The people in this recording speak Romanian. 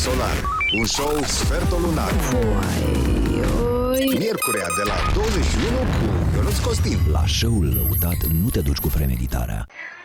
Solar, un show sfertul lunar. Miercurea de la 21 cu Ionuț Costin. La show-ul lăutat nu te duci cu premeditarea.